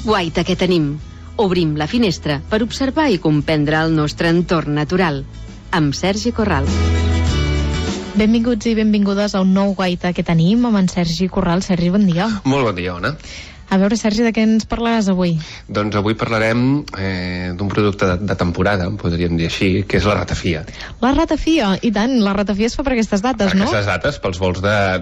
guaita que tenim. Obrim la finestra per observar i comprendre el nostre entorn natural. Amb Sergi Corral. Benvinguts i benvingudes a un nou guaita que tenim amb en Sergi Corral. Sergi, bon dia. Molt bon dia, Ona. A veure, Sergi, de què ens parlaràs avui? Doncs avui parlarem d'un producte de temporada, podríem dir així, que és la ratafia. La ratafia, i tant, la ratafia es fa per aquestes dates, no? Per aquestes dates, pels vols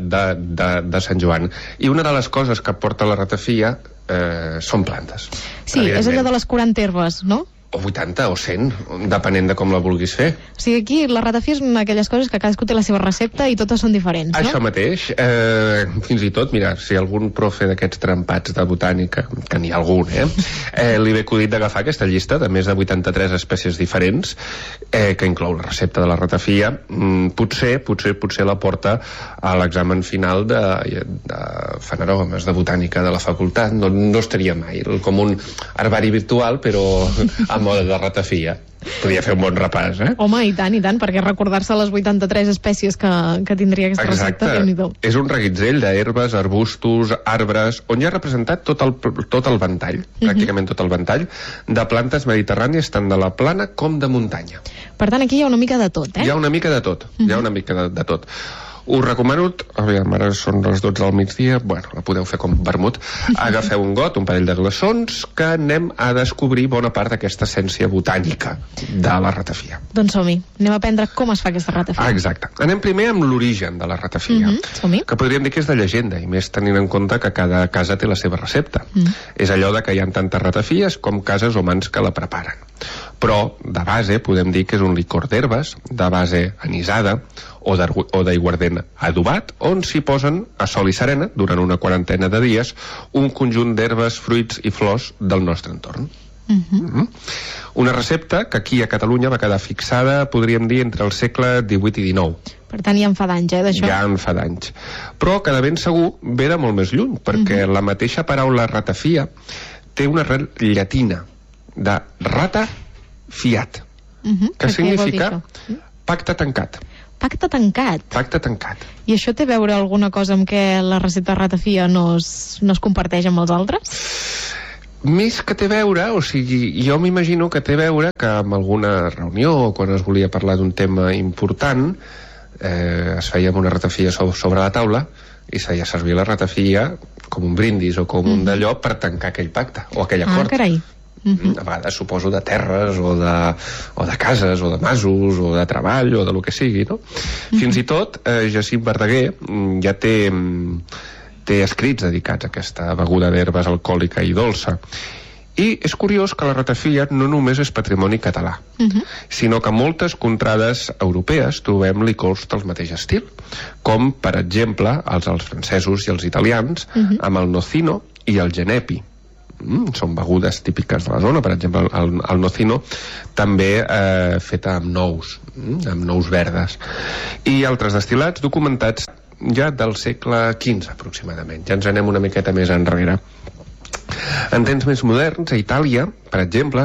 de Sant Joan. I una de les coses que porta la ratafia són plantes. Sí, és allò de les 40 herbes, no? O 80 o 100, depenent de com la vulguis fer. O sigui, aquí la ratafia és una d'aquelles coses que cadascú té la seva recepta i totes són diferents, no? Això mateix. Fins i tot, mira, si algun profe d'aquests trempats de botànica, que n'hi ha algun, li ve acudit d'agafar aquesta llista de més de 83 espècies diferents, que inclou la recepta de la ratafia, potser la porta a l'examen final de Fenaromes, de botànica de la facultat. No estaria mai com un herbari virtual, però amb mode de ratafia. Podria fer un bon repàs, Home, i tant, perquè recordar-se les 83 espècies que tindria aquesta recepta, Déu-n'hi-do. És un reguitzell d'herbes, arbustos, arbres, on hi ha representat tot el ventall, pràcticament tot el ventall, de plantes mediterrànies, tant de la plana com de muntanya. Per tant, aquí hi ha una mica de tot, Hi ha una mica de tot, de tot. Us recomano, aviam, ara són les 12 del migdia, la podeu fer com vermut, agafeu un got, un parell de glaçons, que anem a descobrir bona part d'aquesta essència botànica de la ratafia. Doncs som-hi, anem a aprendre com es fa aquesta ratafia. Exacte. Anem primer amb l'origen de la ratafia, que podríem dir que és de llegenda, i més tenint en compte que cada casa té la seva recepta. És allò de que hi ha tantes ratafies com cases o mans que la preparen. Però, de base, podem dir que és un licor d'herbes, de base anisada, o d'aiguardent adobat, on s'hi posen a sol i serena, durant una quarantena de dies, un conjunt d'herbes, fruits i flors del nostre entorn. Una recepta que aquí a Catalunya va quedar fixada, podríem dir, entre el segle XVIII i XIX. Per tant, ja en fa d'anys, d'això? Ja en fa d'anys. Però que de ben segur ve de molt més lluny, perquè la mateixa paraula ratafia té una arrel llatina de rata fiat, que significa pacte tancat. Pacte tancat? Pacte tancat. I això té a veure alguna cosa amb què la recepta de ratafia no es comparteix amb els altres? Més que té a veure, o sigui, jo m'imagino que té a veure que en alguna reunió, quan es volia parlar d'un tema important, es feia una ratafia sobre la taula i es feia servir la ratafia com un brindis o com un d'allò per tancar aquell pacte o aquell acord. Ah, carai. A vegades suposo de terres o de cases o de masos o de treball o de lo que sigui, no? Fins i tot Jacint Verdaguer ja té escrits dedicats a aquesta beguda d'herbes alcohòlica i dolça. I és curiós que la ratafia no només és patrimoni català, sinó que a moltes contrades europees trobem licors del mateix estil, com per exemple els francesos i els italians amb el nocino i el genepi. Són begudes típiques de la zona, per exemple el nocino també feta amb nous verdes, i altres destil·lats documentats ja del segle XV aproximadament. Ja ens anem una miqueta més enrere. En temps més moderns, a Itàlia, per exemple,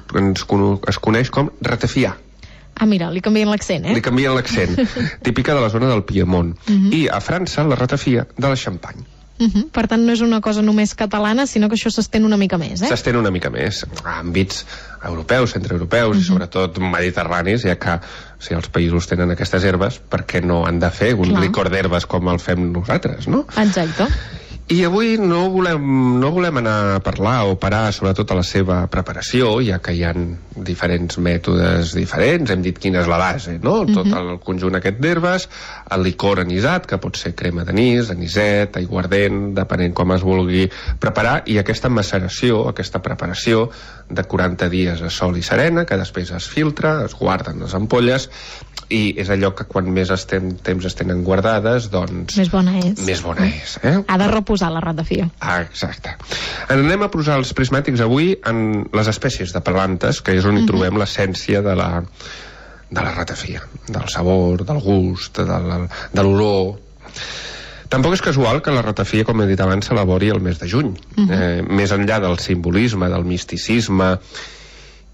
es coneix com ratafia. Ah, mira, li canvien l'accent, Li canvien l'accent, típica de la zona del Piemont. I a França, la ratafia de la Xampany. Per tant, no és una cosa només catalana, sinó que això s'estén una mica més, S'estén una mica més, a àmbits europeus, centreeuropeus i sobretot mediterranis, ja que si els països tenen aquestes herbes, per què no han de fer un licor d'herbes com el fem nosaltres, no? Exacte. I avui no volem anar a parlar o parar sobretot a la seva preparació, ja que hi ha diferents mètodes diferents, hem dit quina és la base, no? Tot el conjunt aquest d'herbes, el licor anisat, que pot ser crema d'anís, aniset, aiguardent, depenent com es vulgui preparar, i aquesta maceració, aquesta preparació de 40 dies a sol i serena, que després es filtra, es guarden les ampolles, i és allò que quan més temps es tenen guardades, doncs... Més bona és. Més bona és, Ha de reposar la ratafia. Exacte. Anem a posar els prismàtics avui en les espècies de plantes, que és on hi trobem l'essència de la ratafia, del sabor, del gust, de l'olor. Tampoc és casual que la ratafia, com he dit abans, s'elabori el mes de juny. Més enllà del simbolisme, del misticisme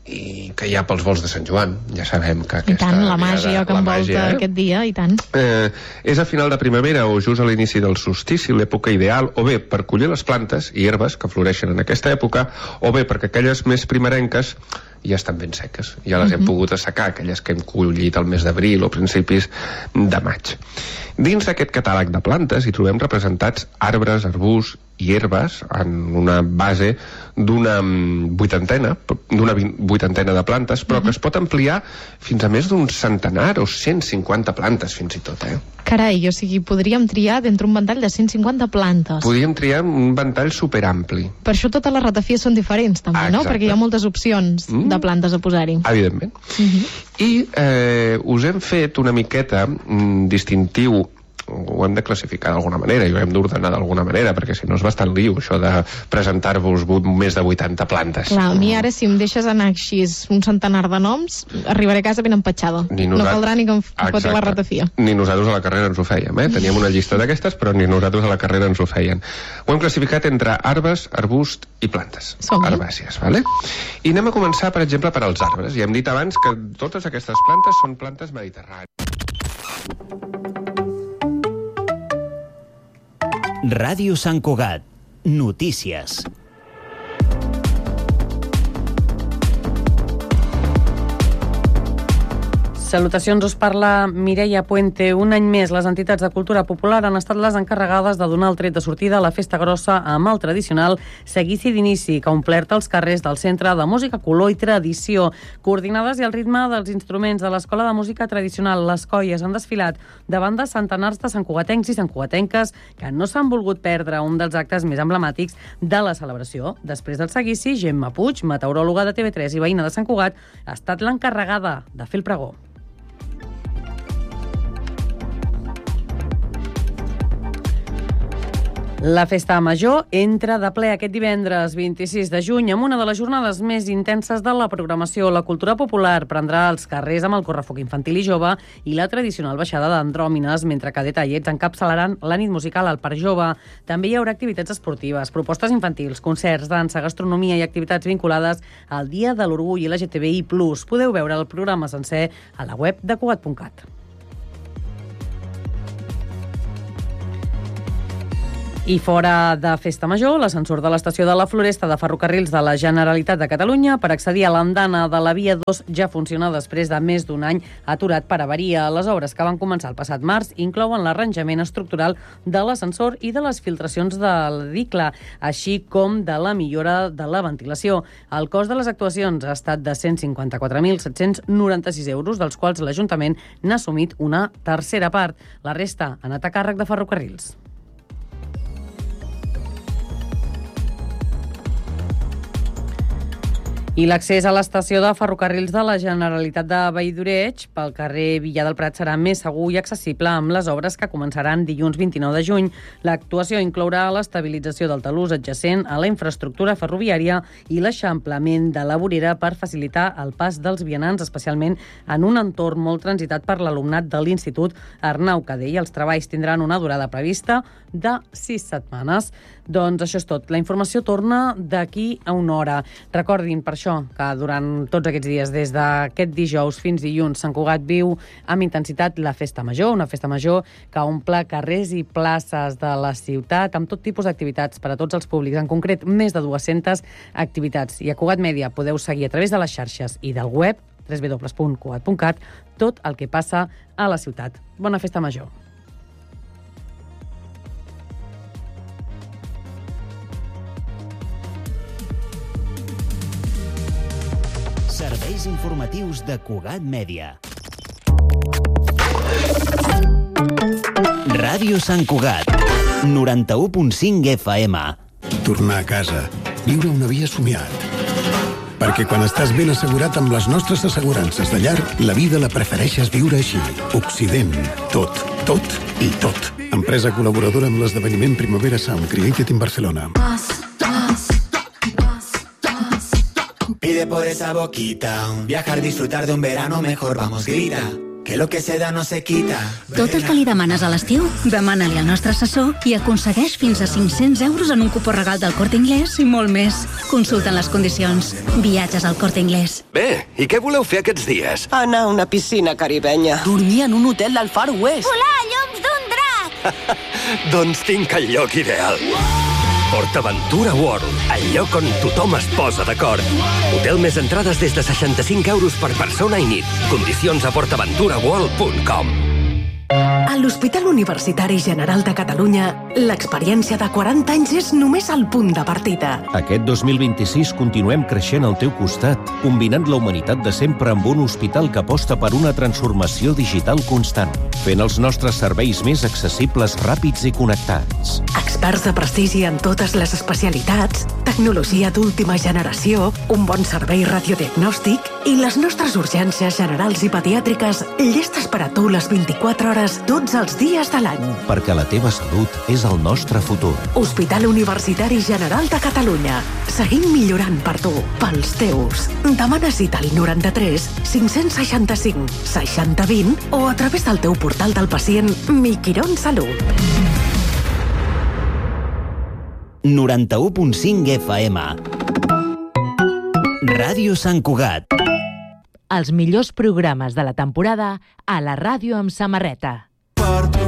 i que hi ha pels volts de Sant Joan. Ja sabem que aquesta... I tant, la màgia que envolta aquest dia, i tant. És a final de primavera o just a l'inici del solstici, l'època ideal, o bé per collir les plantes i herbes que floreixen en aquesta època, o bé perquè aquelles més primerenques ja estan ben seques. Ja les hem pogut assecar, aquelles que hem collit al mes d'abril o principis de maig. Dins d'aquest catàleg de plantes hi trobem representats arbres, arbusts i herbes en una base d'una vuitantena de plantes, però que es pot ampliar fins a més d'un centenar o 150 plantes fins i tot, Carai, o sigui, podríem triar d'entre un ventall de 150 plantes. Podríem triar un ventall superampli. Per això totes les ratafies són diferents, també, no? Perquè hi ha moltes opcions de plantes a posar-hi. Evidentment. I us hem fet una miqueta distintiu, ho hem de classificar d'alguna manera i ho hem d'ordenar d'alguna manera, perquè si no és bastant lío això de presentar-vos més de 80 plantes. Clar, a mi ara si em deixes anar així un centenar de noms, arribaré a casa ben empatxada. No caldrà ni que em foti la ratafia. Ni nosaltres a la carrera ens ho fèiem, Teníem una llista d'aquestes, però ni nosaltres a la carrera ens ho feien. Ho hem classificat entre arbres, arbust i plantes herbàcies, vale? I anem a començar, per exemple, per als arbres. Ja hem dit abans que totes aquestes plantes són plantes mediterrànies. Ràdio Sant Cugat. Notícies. Salutacions, us parla Mireia Puente. Un any més, les entitats de cultura popular han estat les encarregades de donar el tret de sortida a la festa grossa amb el tradicional seguici d'inici, que ha omplert els carrers del Centre de Música, Color i Tradició. Coordinades i al ritme dels instruments de l'Escola de Música Tradicional, les colles han desfilat davant de centenars de santcugatencs i santcugatenques que no s'han volgut perdre un dels actes més emblemàtics de la celebració. Després del seguici, Gemma Puig, meteoròloga de TV3 i veïna de Sant Cugat, ha estat l'encarregada de fer el pregó. La festa major entra de ple aquest divendres 26 de juny amb una de les jornades més intenses de la programació. La cultura popular prendrà els carrers amb el correfoc infantil i jove i la tradicional baixada d'andròmines, mentre que detallets encapçalaran la nit musical al Parc Jove. També hi haurà activitats esportives, propostes infantils, concerts, dansa, gastronomia i activitats vinculades al Dia de l'Orgull i LGTBI+. Podeu veure el programa sencer a la web de Cugat.cat. I fora de Festa Major, l'ascensor de l'estació de la Floresta de Ferrocarrils de la Generalitat de Catalunya per accedir a l'andana de la Via 2 ja funciona després de més d'un any aturat per avaria. Les obres que van començar el passat març inclouen l'arranjament estructural de l'ascensor i de les filtracions de l'edicle, així com de la millora de la ventilació. El cost de les actuacions ha estat de 154.796 euros, dels quals l'Ajuntament n'ha assumit una tercera part. La resta ha anat a càrrec de Ferrocarrils. I l'accés a l'estació de ferrocarrils de la Generalitat de Vall-d'Oreig pel carrer Villa del Prat serà més segur i accessible amb les obres que començaran dilluns 29 de juny. L'actuació inclourà l'estabilització del talús adjacent a la infraestructura ferroviària i l'eixamplament de la vorera per facilitar el pas dels vianants, especialment en un entorn molt transitat per l'alumnat de l'Institut Arnau Cadell. Els treballs tindran una durada prevista de 6 setmanes. Doncs això és tot. La informació torna d'aquí a una hora. Recordin, per això, que durant tots aquests dies, des d'aquest dijous fins dilluns, Sant Cugat viu amb intensitat la Festa Major, una Festa Major que omple carrers i places de la ciutat amb tot tipus d'activitats per a tots els públics, en concret més de 200 activitats. I a Cugat Mèdia podeu seguir a través de les xarxes i del web www.cugat.cat tot el que passa a la ciutat. Bona Festa Major. Serveis informatius de Cugat Mèdia. Ràdio Sant Cugat, 91.5 FM. Tornar a casa, viure una vida somiat. Perquè quan estàs ben assegurat amb les nostres assegurances de llar, la vida la prefereixes viure així. Occident, tot, tot i tot. Empresa col·laboradora amb l'esdeveniment Primavera Sound Created in Barcelona. Pide por esa boquita, viajar, disfrutar de un verano mejor, vamos, grita. que lo que se da no se quita. Tot el que li demanes a l'estiu, demana-li al nostre assessor i aconsegueix fins a 500 euros en un cupó regal del Corte Inglés i molt més. Consulta les condicions. Viatges al Corte Inglés. Bé, i què voleu fer aquests dies? Anar a una piscina caribenya. Dormir en un hotel del Far West. Volar a lloms d'un drac. Doncs tinc el lloc ideal. PortAventura World, el lloc on tothom es posa d'acord. Hotel més entrades des de 65 euros per persona i nit. Condicions a portaventuraworld.com. A l'Hospital Universitari General de Catalunya, l'experiència de 40 anys és només el punt de partida. Aquest 2026 continuem creixent al teu costat, combinant la humanitat de sempre amb un hospital que aposta per una transformació digital constant, fent els nostres serveis més accessibles, ràpids i connectats. Experts de prestigi en totes les especialitats, tecnologia d'última generació, un bon servei radiodiagnòstic i les nostres urgències generals i pediàtriques llestes per a tu les 24 hores tots els dies de l'any. Perquè la teva salut és el nostre futur. Hospital Universitari General de Catalunya. Seguim millorant per tu, pels teus. Demana cita al 93 565 6020 o a través del teu portal del pacient Miquirón Salut. 91.5 FM. Ràdio Sant Cugat. Els millors programes de la temporada a la ràdio amb samarreta.